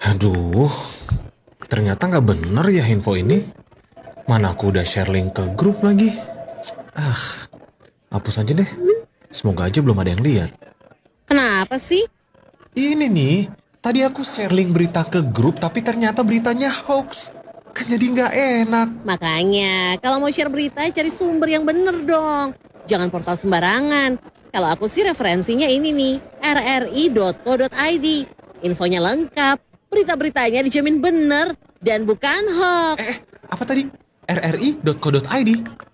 Aduh, ternyata nggak bener ya info ini. Mana aku udah share link ke grup lagi. Ah, hapus aja deh. Semoga aja belum ada yang lihat. Kenapa sih? Ini nih, tadi aku share link berita ke grup tapi ternyata beritanya hoax. Kan jadi nggak enak. Makanya, kalau mau share berita, cari sumber yang bener dong. Jangan portal sembarangan. Kalau aku sih referensinya ini nih, rri.co.id. Infonya lengkap, berita-beritanya dijamin bener, dan bukan hoax. Apa tadi? rri.co.id?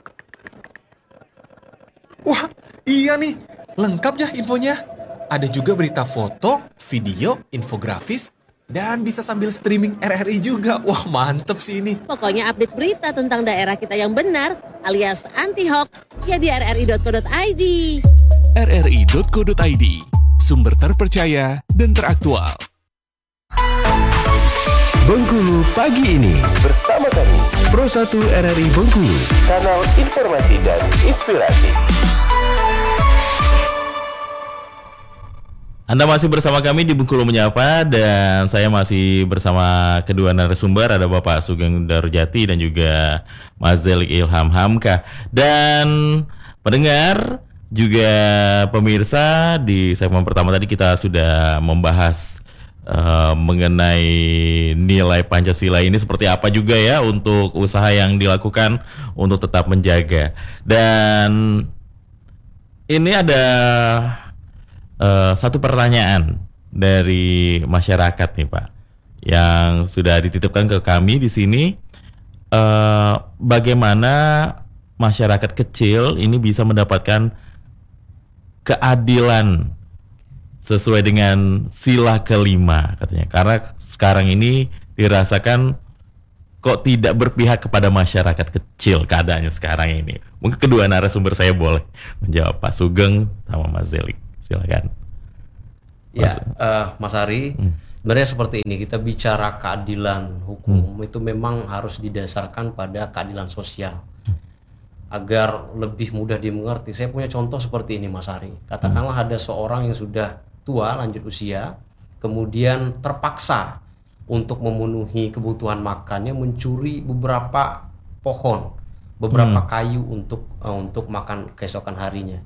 Wah, iya nih. Lengkap ya infonya. Ada juga berita foto, video, infografis, dan bisa sambil streaming RRI juga. Wah, mantep sih ini. Pokoknya update berita tentang daerah kita yang benar, alias anti-hoax, ya di rri.co.id. rri.co.id, sumber terpercaya dan teraktual. Bengkulu pagi ini bersama kami Pro 1 RRI Bengkulu, kanal informasi dan inspirasi. Anda masih bersama kami di Bengkulu Menyapa dan saya masih bersama kedua narasumber, ada Bapak Sugeng Darujati dan juga Mas Zelik Ilham Hamka. Dan pendengar juga pemirsa, di segmen pertama tadi kita sudah membahas mengenai nilai Pancasila ini seperti apa juga ya untuk usaha yang dilakukan untuk tetap menjaga. Dan ini ada satu pertanyaan dari masyarakat nih Pak, yang sudah dititipkan ke kami di sini. Bagaimana masyarakat kecil ini bisa mendapatkan keadilan sesuai dengan sila kelima katanya, karena sekarang ini dirasakan kok tidak berpihak kepada masyarakat kecil keadaannya sekarang ini. Mungkin kedua narasumber saya boleh menjawab, Pak Sugeng sama Mas Zelik. Silakan. Mas Ari, sebenarnya seperti ini, kita bicara keadilan hukum itu memang harus didasarkan pada keadilan sosial agar lebih mudah dimengerti. Saya punya contoh seperti ini, Mas Ari. Katakanlah ada seorang yang sudah tua, lanjut usia, kemudian terpaksa untuk memenuhi kebutuhan makannya mencuri beberapa pohon, beberapa kayu untuk makan keesokan harinya.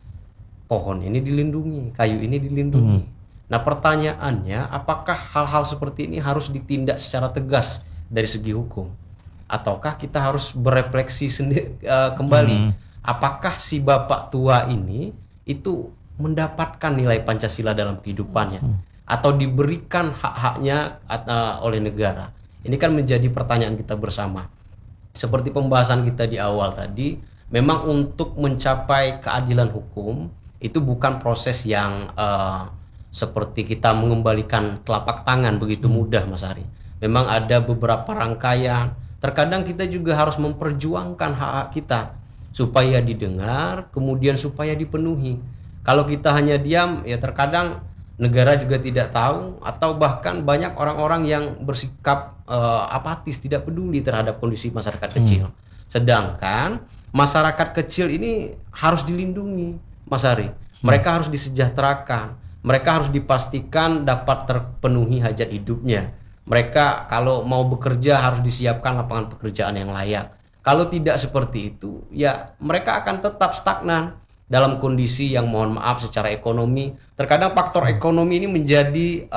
Pohon ini dilindungi, kayu ini dilindungi. Nah, pertanyaannya, apakah hal-hal seperti ini harus ditindak secara tegas dari segi hukum, ataukah kita harus berefleksi kembali, apakah si bapak tua ini itu mendapatkan nilai Pancasila dalam kehidupannya atau diberikan hak-haknya oleh negara? Ini kan menjadi pertanyaan kita bersama. Seperti pembahasan kita di awal tadi, memang untuk mencapai keadilan hukum itu bukan proses yang seperti kita mengembalikan telapak tangan begitu mudah, Mas Ari. Memang ada beberapa rangkaian. Terkadang kita juga harus memperjuangkan hak-hak kita supaya didengar, kemudian supaya dipenuhi. Kalau kita hanya diam, ya terkadang negara juga tidak tahu, atau bahkan banyak orang-orang yang bersikap apatis, tidak peduli terhadap kondisi masyarakat kecil. Sedangkan masyarakat kecil ini harus dilindungi, Mas Ari. Mereka harus disejahterakan, mereka harus dipastikan dapat terpenuhi hajat hidupnya. Mereka kalau mau bekerja harus disiapkan lapangan pekerjaan yang layak. Kalau tidak seperti itu, ya mereka akan tetap stagnan dalam kondisi yang, mohon maaf, secara ekonomi. Terkadang faktor ekonomi ini menjadi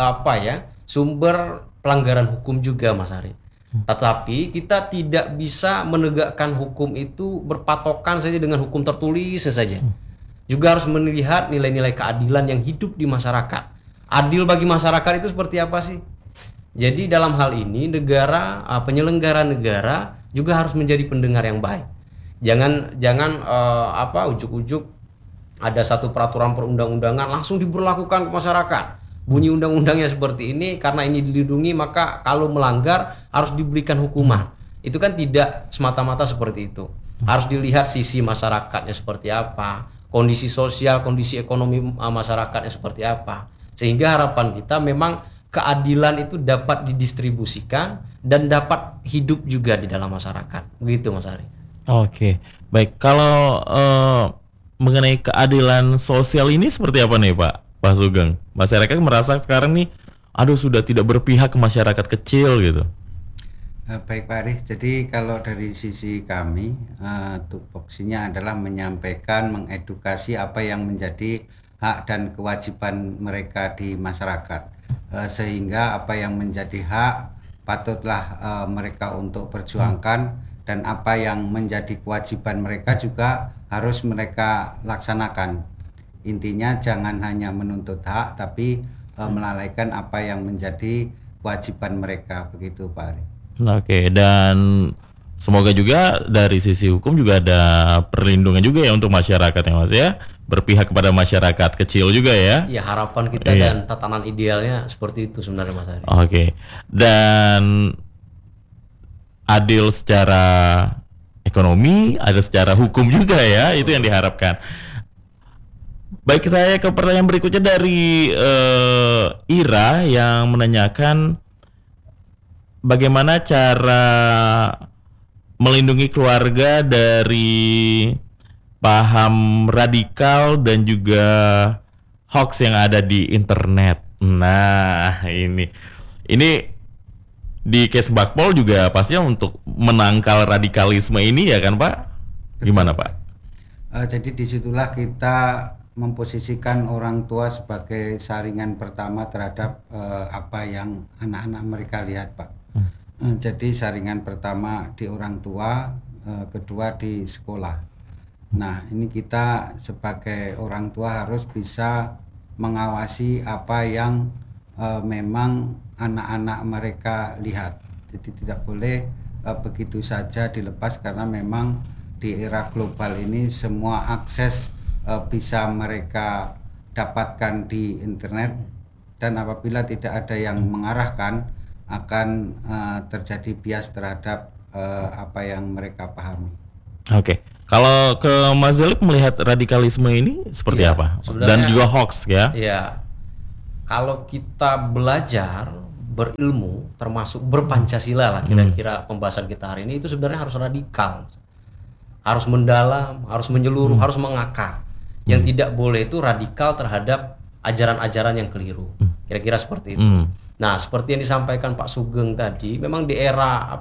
sumber pelanggaran hukum juga, Mas Ari. Tetapi kita tidak bisa menegakkan hukum itu berpatokan saja dengan hukum tertulis saja. Juga harus melihat nilai-nilai keadilan yang hidup di masyarakat. Adil bagi masyarakat itu seperti apa sih? Jadi dalam hal ini negara, penyelenggara negara juga harus menjadi pendengar yang baik. Jangan ujuk-ujuk ada satu peraturan perundang-undangan langsung diberlakukan ke masyarakat. Bunyi undang-undangnya seperti ini, karena ini dilindungi maka kalau melanggar harus diberikan hukuman. Itu kan tidak semata-mata seperti itu. Harus dilihat sisi masyarakatnya seperti apa, kondisi sosial, kondisi ekonomi masyarakatnya seperti apa. Sehingga harapan kita memang keadilan itu dapat didistribusikan dan dapat hidup juga di dalam masyarakat. Begitu, Mas Ari. Oke, baik. Kalau mengenai keadilan sosial ini seperti apa nih Pak Sugeng? Masyarakat merasa sekarang nih, aduh sudah tidak berpihak ke masyarakat kecil gitu? Baik Pak Arif, jadi kalau dari sisi kami, tupoksinya adalah menyampaikan, mengedukasi apa yang menjadi hak dan kewajiban mereka di masyarakat, sehingga apa yang menjadi hak patutlah mereka untuk perjuangkan, dan apa yang menjadi kewajiban mereka juga harus mereka laksanakan. Intinya jangan hanya menuntut hak, tapi melalaikan apa yang menjadi kewajiban mereka, begitu Pak Arif. Oke, dan semoga juga dari sisi hukum juga ada perlindungan juga ya untuk masyarakat ya Mas ya, berpihak kepada masyarakat kecil juga ya. Ya harapan kita dan tatanan idealnya seperti itu sebenarnya Mas Ari. Oke, dan adil secara ekonomi, ada secara hukum juga ya, itu yang diharapkan. Baik, saya ke pertanyaan berikutnya dari Ira yang menanyakan bagaimana cara melindungi keluarga dari paham radikal dan juga hoax yang ada di internet. Nah, ini di case Bakpol juga pastinya untuk menangkal radikalisme ini ya kan Pak? Gimana Pak? Jadi disitulah kita memposisikan orang tua sebagai saringan pertama terhadap apa yang anak-anak mereka lihat Pak. Jadi saringan pertama di orang tua, kedua di sekolah. Nah ini kita sebagai orang tua harus bisa mengawasi apa yang memang anak-anak mereka lihat. Jadi tidak boleh begitu saja dilepas, karena memang di era global ini semua akses bisa mereka dapatkan di internet, dan apabila tidak ada yang mengarahkan akan terjadi bias terhadap apa yang mereka pahami. Oke. Kalau ke Mas Zelik melihat radikalisme ini seperti apa? Dan juga hoax ya? Iya. Kalau kita belajar berilmu, termasuk berpancasila lah kira-kira pembahasan kita hari ini, itu sebenarnya harus radikal, harus mendalam, harus menyeluruh, harus mengakar. Yang tidak boleh itu radikal terhadap ajaran-ajaran yang keliru. Kira-kira seperti itu. Nah, seperti yang disampaikan Pak Sugeng tadi, memang di era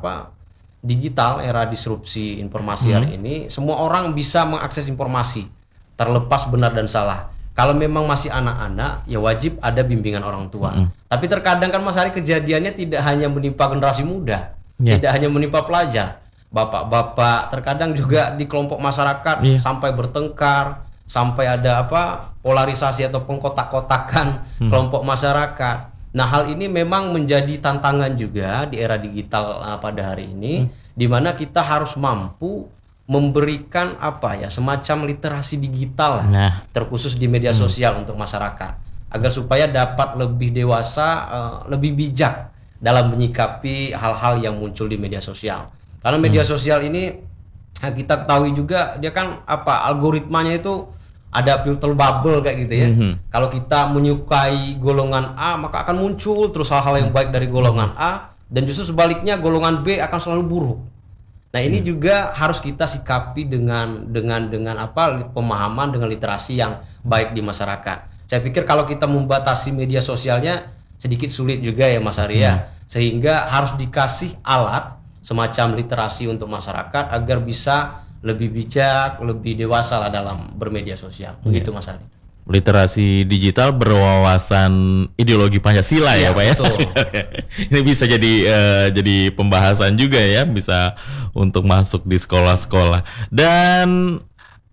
digital, era disrupsi informasi hari ini, semua orang bisa mengakses informasi, terlepas benar dan salah. Kalau memang masih anak-anak, ya wajib ada bimbingan orang tua. Tapi terkadang kan Mas Hari kejadiannya tidak hanya menimpa generasi muda, tidak hanya menimpa pelajar, bapak-bapak, terkadang juga di kelompok masyarakat sampai bertengkar, sampai ada polarisasi atau pengkotak-kotakan kelompok masyarakat. Nah, hal ini memang menjadi tantangan juga di era digital pada hari ini, di mana kita harus mampu memberikan semacam literasi digital lah, terkhusus di media sosial untuk masyarakat, agar supaya dapat lebih dewasa, lebih bijak dalam menyikapi hal-hal yang muncul di media sosial. Karena media sosial ini kita ketahui juga dia kan algoritmanya itu ada filter bubble kayak gitu ya. Kalau kita menyukai golongan A, maka akan muncul terus hal-hal yang baik dari golongan A, dan justru sebaliknya golongan B akan selalu buruk. Nah, ini juga harus kita sikapi dengan pemahaman, dengan literasi yang baik di masyarakat. Saya pikir kalau kita membatasi media sosialnya sedikit sulit juga ya Mas Arya, sehingga harus dikasih alat semacam literasi untuk masyarakat agar bisa lebih bijak, lebih dewasa lah dalam bermedia sosial. Begitu Mas Ari. Literasi digital berwawasan ideologi Pancasila ya Pak ya. Betul. Ini bisa jadi pembahasan juga ya, bisa untuk masuk di sekolah-sekolah. Dan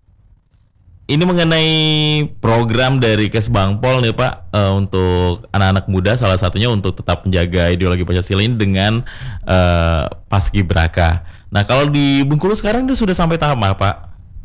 ini mengenai program dari Kesbangpol nih Pak, untuk anak-anak muda, salah satunya untuk tetap menjaga ideologi Pancasila ini dengan Paskibraka. Nah, kalau di Bengkulu sekarang itu sudah sampai tahap apa Pak?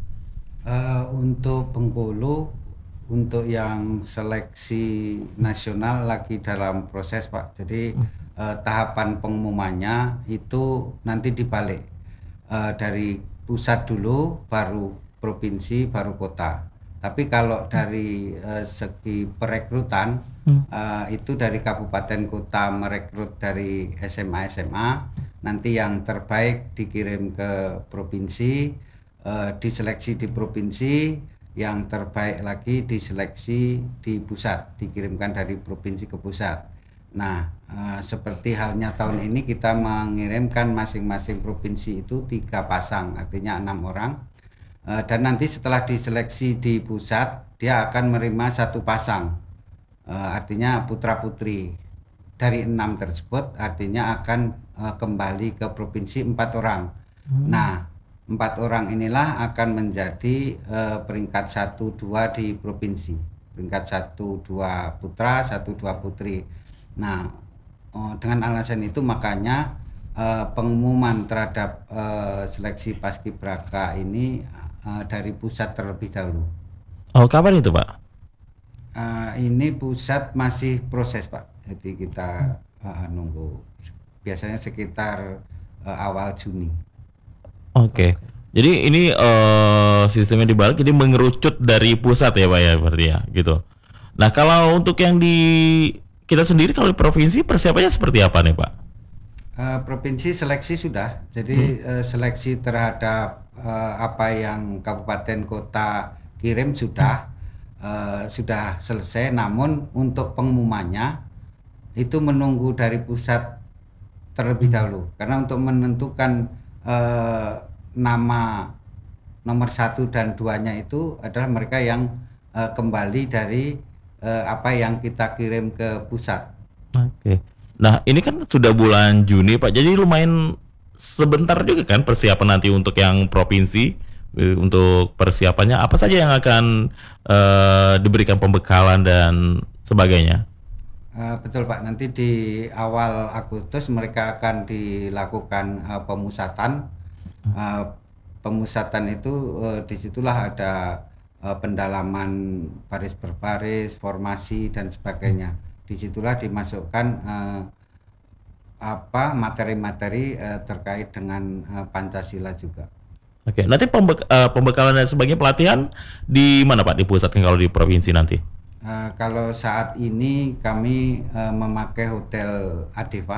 Untuk Bengkulu, untuk yang seleksi nasional lagi dalam proses Pak. Jadi tahapan pengumumannya itu nanti dibalik, dari pusat dulu, baru provinsi, baru kota. Tapi kalau dari segi perekrutan, itu dari kabupaten kota merekrut dari SMA, nanti yang terbaik dikirim ke provinsi, diseleksi di provinsi, yang terbaik lagi diseleksi di pusat, dikirimkan dari provinsi ke pusat. Nah, seperti halnya tahun ini kita mengirimkan masing-masing provinsi itu 3 pasang, artinya 6 orang. Dan nanti setelah diseleksi di pusat, dia akan menerima 1 pasang, artinya putra-putri. Dari 6 tersebut artinya akan kembali ke provinsi 4 orang. Nah, 4 orang inilah akan menjadi peringkat 1, 2 di provinsi. Peringkat 1, 2 putra, 1, 2 putri. Nah, dengan alasan itu makanya pengumuman terhadap seleksi paskibraka ini dari pusat terlebih dahulu. Oh, kapan itu, Pak? Ini pusat masih proses, Pak. Jadi kita nunggu. Biasanya sekitar awal Juni. Oke. Jadi ini sistemnya dibalik, jadi mengerucut dari pusat ya Pak ya berarti ya gitu. Nah kalau untuk yang di kita sendiri kalau di provinsi persiapannya seperti apa nih Pak? Provinsi seleksi sudah. Jadi seleksi terhadap apa yang kabupaten kota kirim sudah selesai. Namun untuk pengumumannya itu menunggu dari pusat terlebih dahulu. Karena untuk menentukan nama nomor 1 dan 2-nya itu adalah mereka yang kembali dari apa yang kita kirim ke pusat. Oke. Nah ini kan sudah bulan Juni Pak, jadi lumayan sebentar juga kan persiapan nanti untuk yang provinsi. Untuk persiapannya apa saja yang akan diberikan pembekalan dan sebagainya? Betul Pak, nanti di awal Agustus mereka akan dilakukan pemusatan. Pemusatan itu disitulah ada pendalaman baris berbaris, formasi dan sebagainya. Disitulah dimasukkan materi-materi terkait dengan Pancasila juga. Oke, nanti pembekalan dan sebagainya pelatihan di mana Pak? Di pusat kan kalau di provinsi nanti? Kalau saat ini kami memakai Hotel Adeva